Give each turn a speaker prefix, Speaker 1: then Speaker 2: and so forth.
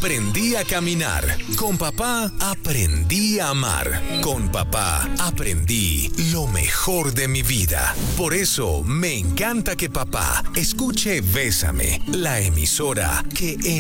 Speaker 1: aprendí a caminar. Con papá aprendí a amar. Con papá aprendí lo mejor de mi vida. Por eso me encanta que papá escuche Bésame, la emisora que